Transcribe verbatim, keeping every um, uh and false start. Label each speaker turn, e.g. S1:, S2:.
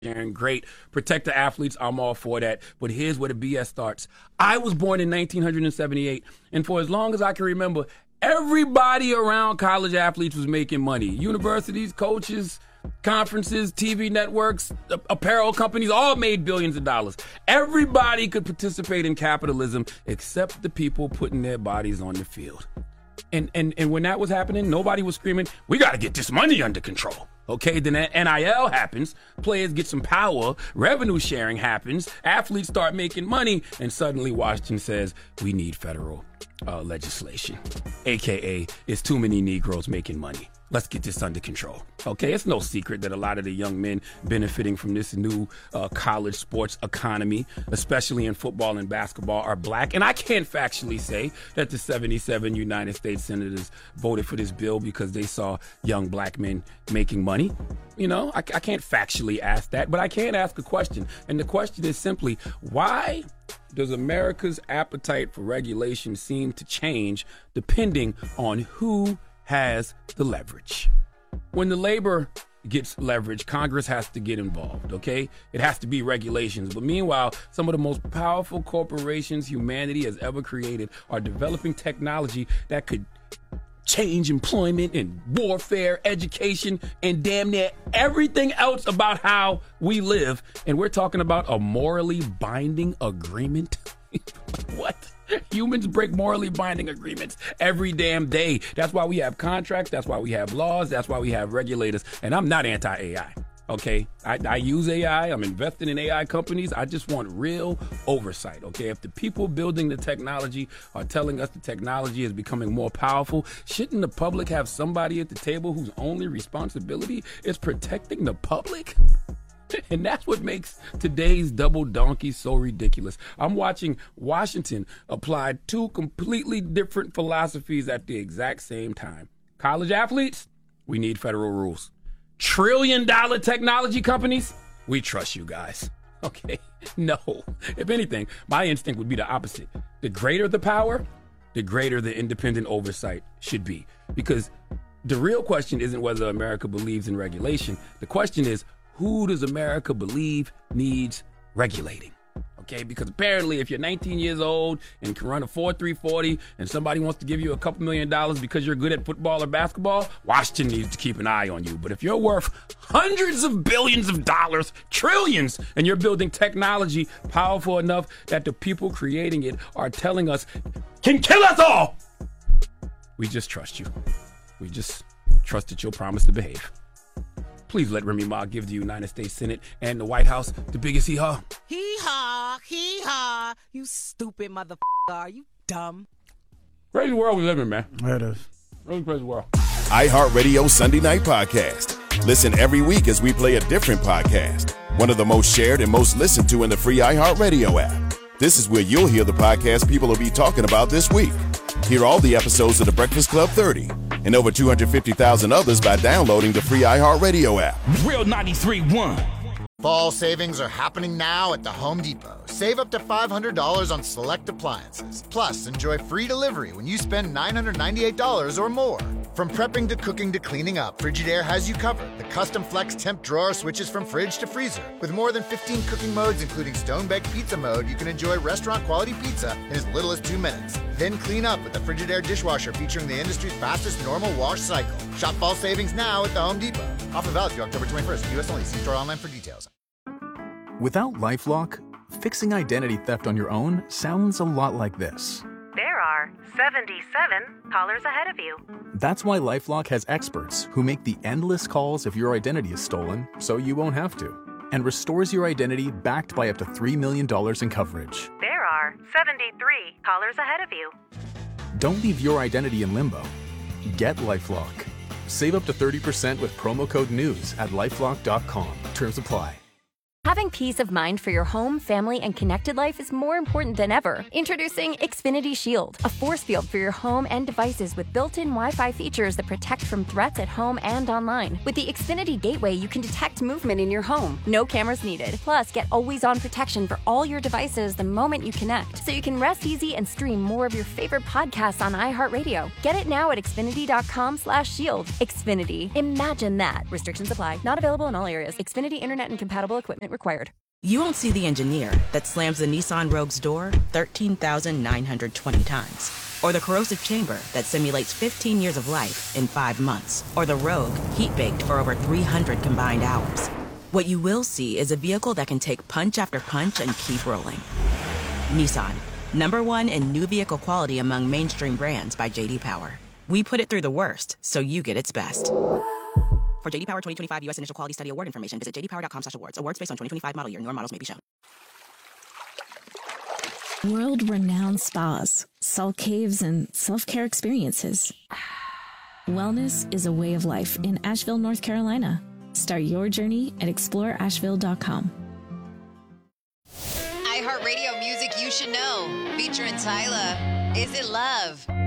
S1: sharing, great. Protect the athletes, I'm all for that. But here's where the B S starts. I was born in nineteen seventy-eight, and for as long as I can remember, everybody around college athletes was making money. Universities, coaches, conferences, T V networks, apparel companies, all made billions of dollars. Everybody could participate in capitalism except the people putting their bodies on the field. And and and when that was happening, nobody was screaming, we got to get this money under control. Okay, then N I L happens, players get some power, revenue sharing happens, athletes start making money, and suddenly Washington says, we need federal uh, legislation, A K A it's too many Negroes making money. Let's get this under control. Okay, it's no secret that a lot of the young men benefiting from this new uh, college sports economy, especially in football and basketball, are black. And I can't factually say that the seventy-seven United States senators voted for this bill because they saw young black men making money. You know, I, I can't factually ask that, but I can ask a question. And the question is simply, why does America's appetite for regulation seem to change depending on who has the leverage? When the labor gets leverage, Congress has to get involved, okay? It has to be regulations. But meanwhile, some of the most powerful corporations humanity has ever created are developing technology that could change employment and warfare, education, and damn near everything else about how we live. And we're talking about a morally binding agreement? What? Humans break morally binding agreements every damn day. That's why we have contracts. That's why we have laws. That's why we have regulators. And I'm not anti-A I, okay? I, I use A I. I'm investing in A I companies. I just want real oversight, okay? If the people building the technology are telling us the technology is becoming more powerful, shouldn't the public have somebody at the table whose only responsibility is protecting the public? And that's what makes today's double donkey so ridiculous. I'm watching Washington apply two completely different philosophies at the exact same time. College athletes, we need federal rules. Trillion dollar technology companies, we trust you guys. Okay, no. If anything, my instinct would be the opposite. The greater the power, the greater the independent oversight should be. Because the real question isn't whether America believes in regulation. The question is, who does America believe needs regulating? Okay, because apparently if you're nineteen years old and can run a four three forty and somebody wants to give you a couple million dollars because you're good at football or basketball, Washington needs to keep an eye on you. But if you're worth hundreds of billions of dollars, trillions, and you're building technology powerful enough that the people creating it are telling us can kill us all, we just trust you. We just trust that you'll promise to behave. Please let Remy Ma give the United States Senate and the White House the biggest hee-haw.
S2: Hee-haw, hee-haw. You stupid motherfucker. Are you dumb?
S1: Crazy world we live in, man.
S3: It is.
S1: Really crazy world.
S4: iHeartRadio Sunday Night Podcast. Listen every week as we play a different podcast. One of the most shared and most listened to in the free iHeartRadio app. This is where you'll hear the podcast people will be talking about this week. Hear all the episodes of The Breakfast Club thirty and over two hundred fifty thousand others by downloading the free iHeartRadio app.
S5: Real ninety-three point one.
S6: Fall savings are happening now at the Home Depot. Save up to five hundred dollars on select appliances. Plus, enjoy free delivery when you spend nine hundred ninety-eight dollars or more. From prepping to cooking to cleaning up, Frigidaire has you covered. The custom flex temp drawer switches from fridge to freezer. With more than fifteen cooking modes, including stone-baked pizza mode, you can enjoy restaurant-quality pizza in as little as two minutes. Then clean up with the Frigidaire dishwasher featuring the industry's fastest normal wash cycle. Shop fall savings now at the Home Depot. Offer valid through October twenty-first. U S only. See store online for details.
S7: Without LifeLock, fixing identity theft on your own sounds a lot like this.
S8: There are seventy-seven callers ahead of you.
S7: That's why LifeLock has experts who make the endless calls if your identity is stolen, so you won't have to, and restores your identity backed by up to three million dollars in coverage.
S8: There are seventy-three callers ahead of you.
S7: Don't leave your identity in limbo. Get LifeLock. Save up to thirty percent with promo code NEWS at LifeLock dot com. Terms apply.
S3: Having peace of mind for your home, family, and connected life is more important than ever. Introducing Xfinity Shield, a force field for your home and devices with built-in Wi-Fi features that protect from threats at home and online. With the Xfinity Gateway, you can detect movement in your home. No cameras needed. Plus, get always-on protection for all your devices the moment you connect, so you can rest easy and stream more of your favorite podcasts on iHeartRadio. Get it now at Xfinity.com slash shield. Xfinity. Imagine that. Restrictions apply. Not available in all areas. Xfinity Internet and compatible equipment required.
S9: You won't see the engineer that slams the Nissan Rogue's door thirteen thousand nine hundred twenty times. Or the corrosive chamber that simulates fifteen years of life in five months. Or the Rogue heat-baked for over three hundred combined hours. What you will see is a vehicle that can take punch after punch and keep rolling. Nissan, number one in new vehicle quality among mainstream brands by J D Power. We put it through the worst, so you get its best. For J D Power twenty twenty-five U S Initial Quality Study Award information, visit j d power dot com slash awards. Awards based on twenty twenty-five model year. Newer models may be shown.
S10: World-renowned spas, salt caves, and self-care experiences. Wellness is a way of life in Asheville, North Carolina. Start your journey at explore asheville dot com.
S11: iHeartRadio music you should know. Featuring Tyla. Is It Love?